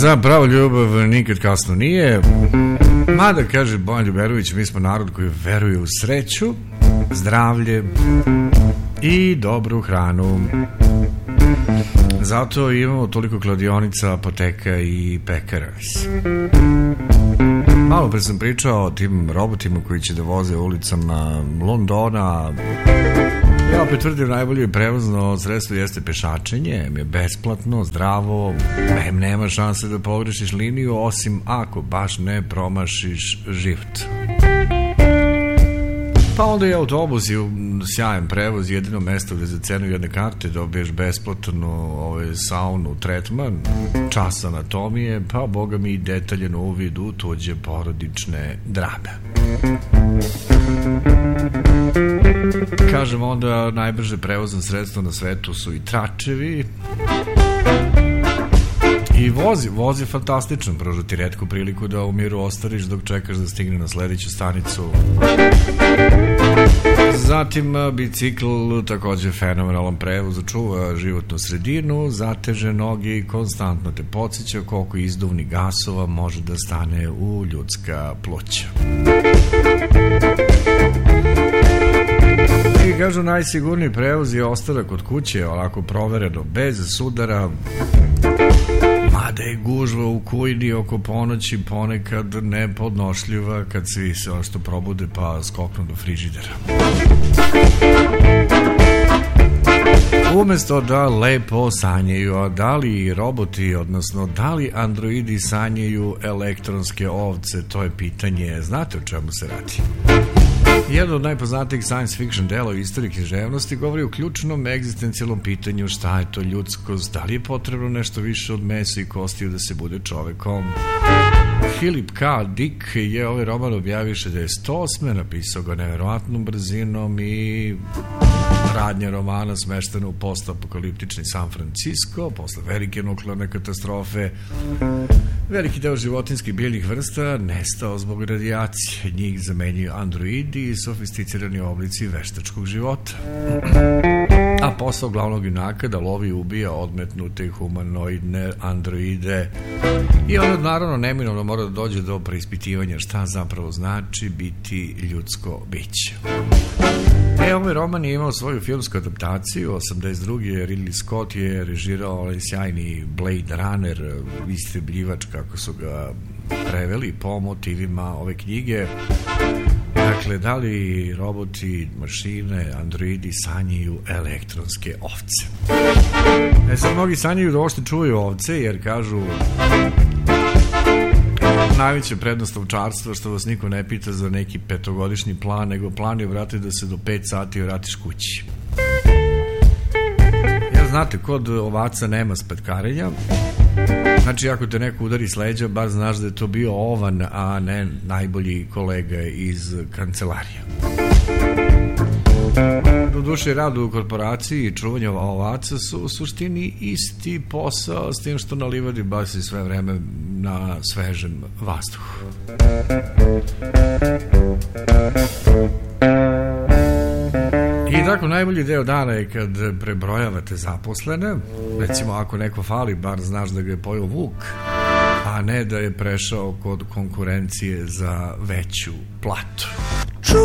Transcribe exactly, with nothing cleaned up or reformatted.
Za pravu ljubav nikad kasno nije. Mada, kaže Bojan Ljuberović, mi smo narod koji veruje u sreću, zdravlje i dobru hranu. Zato imamo toliko kladionica, apoteka i pekara. Malo pre sam pričao o tim robotima koji će da voze ulicama Londona. Ja opet tvrdim, najbolje prevozno sredstvo jeste pešačenje, je besplatno, zdravo, em nema šanse da pogrešiš liniju, osim ako baš ne promašiš život. Pa onda je autobus i sjajan prevoz, jedino mesto gde za cenu jedne karte dobiješ besplatno ovaj, saunu, tretman, čas anatomije, pa boga mi i detaljen uvid u tuđe porodične drame. Kažem onda, najbrže prevozno sredstvo na svetu su i tračevi. I vozi, voz je fantastičan, pruža ti retku priliku da u miru ostariš dok čekaš da stigne na sledeću stanicu. Zatim bicikl, takođe fenomenalan prevoz, čuva životnu sredinu, zateže noge i konstantno te podsjeća koliko izduvnih gasova može da stane u ljudska pluća. I kažu, najsigurniji prevoz je ostanak kod kuće, onako provereno, bez sudara. Mada je gužva u kujni oko ponoći ponekad nepodnošljiva kad svi se ono što probude pa skoknu do frižidera. Umesto da lepo sanjaju, a da li roboti, odnosno da li androidi sanjaju elektronske ovce, to je pitanje. Znate o čemu se radi? Jedan od najpoznatijih science fiction dela u istoriji književnosti govori o ključnom egzistencijalnom pitanju šta je to ljudskost, da li je potrebno nešto više od mesa i kostiju da se bude čovekom. Philip K. Dick je ovaj roman objavio šezdeset osme napisao ga neverovatnom brzinom i radnja romana smeštena u postapokaliptični San Francisco posle velike nuklearne katastrofe. Veliki deo životinskih biljnih vrsta nestao zbog radijacije. Njih zamenjuju androidi i sofisticirani oblici veštačkog života. A posao glavnog junaka da lovi i ubija odmetnute humanoidne androide. I onda naravno neminovno mora da dođe do preispitivanja šta zapravo znači biti ljudsko biće. E, ovaj roman je imao svoju filmsku adaptaciju. osamdeset druge Ridley Scott je režirao ovaj sjajni Blade Runner, istrebljivač kako su ga preveli po motivima ove knjige. Dakle, da li roboti, mašine, androidi sanjaju elektronske ovce? E sad, mnogi sanjaju da ošte čuvaju ovce jer kažu najveća prednost ovčarstva što vas niko ne pita za neki petogodišnji plan, nego plan je vrati da se do pet sati vratiš kući. Jer znate, kod ovaca nema spetkarenja. Znači, ako te neko udari s leđa, bar znaš da je to bio ovan, a ne najbolji kolega iz kancelarija. Doduše, rad u korporaciji i čuvanje ovaca su u suštini isti posao, s tim što na livadi basi sve vreme na svežem vazduhu. I tako, najbolji deo dana je kad prebrojavate zaposlene. Recimo, ako neko fali, bar znaš da ga je pojeo vuk, a ne da je prešao kod konkurencije za veću platu.